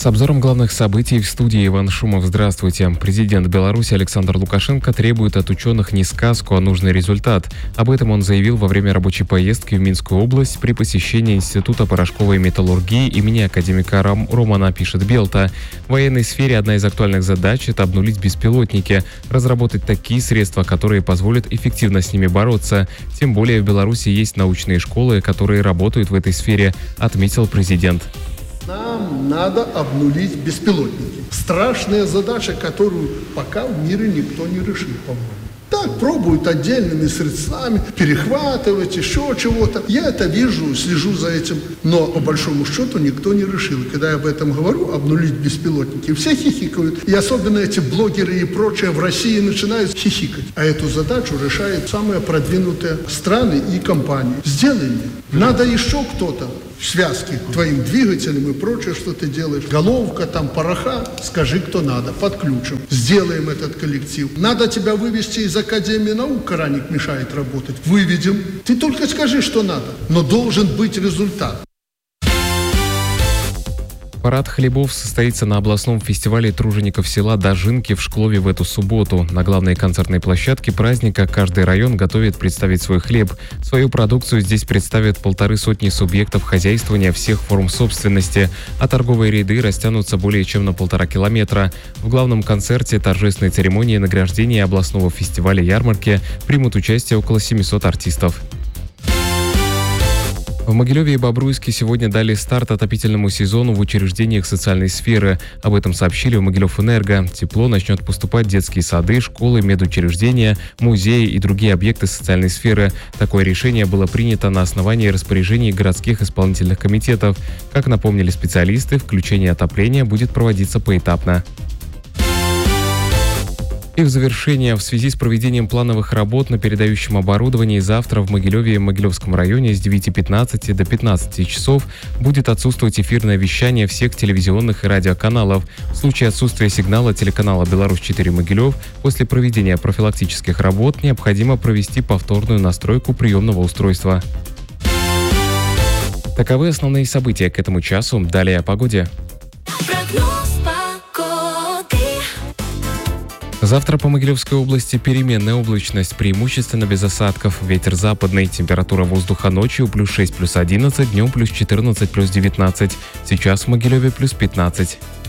С обзором главных событий в студии Иван Шумов. Здравствуйте. Президент Беларуси Александр Лукашенко требует от ученых не сказку, а нужный результат. Об этом он заявил во время рабочей поездки в Минскую область при посещении Института порошковой металлургии имени академика Романа, пишет Белта. В военной сфере одна из актуальных задач – это обнулить беспилотники, разработать такие средства, которые позволят эффективно с ними бороться. Тем более в Беларуси есть научные школы, которые работают в этой сфере, отметил президент. Нам надо обнулить беспилотники. Страшная задача, которую пока в мире никто не решил, по-моему. Так, пробуют отдельными средствами перехватывать, еще чего-то. Я это вижу, слежу за этим. Но, по большому счету, никто не решил. И когда я об этом говорю, обнулить беспилотники, все хихикают. И особенно эти блогеры и прочее в России начинают хихикать. А эту задачу решают самые продвинутые страны и компании. Сделай мне. Надо еще кто-то в связке твоим двигателем и прочее, что ты делаешь. Головка, там, пороха. Скажи, кто надо. Подключим. Сделаем этот коллектив. Надо тебя вывести из Академии наук, Караник мешает работать. Выведем. Ты только скажи, что надо. Но должен быть результат. Парад хлебов состоится на областном фестивале тружеников села Дожинки в Шклове в эту субботу. На главной концертной площадке праздника каждый район готовит представить свой хлеб. Свою продукцию здесь представят 150 субъектов хозяйствования всех форм собственности, а торговые ряды растянутся более чем на 1,5 километра. В главном концерте торжественной церемонии награждения областного фестиваля ярмарки примут участие около 700 артистов. В Могилеве и Бобруйске сегодня дали старт отопительному сезону в учреждениях социальной сферы. Об этом сообщили в Могилев-Энерго. Тепло начнет поступать в детские сады, школы, медучреждения, музеи и другие объекты социальной сферы. Такое решение было принято на основании распоряжений городских исполнительных комитетов. Как напомнили специалисты, включение отопления будет проводиться поэтапно. И в завершение, в связи с проведением плановых работ на передающем оборудовании, завтра в Могилеве и Могилевском районе с 9:15 до 15 часов будет отсутствовать эфирное вещание всех телевизионных и радиоканалов. В случае отсутствия сигнала телеканала «Беларусь-4 Могилев» после проведения профилактических работ необходимо провести повторную настройку приемного устройства. Таковы основные события к этому часу. Далее о погоде. Завтра по Могилевской области переменная облачность, преимущественно без осадков. Ветер западный, температура воздуха ночью +6, +11, днем +14, +19. Сейчас в Могилеве +15.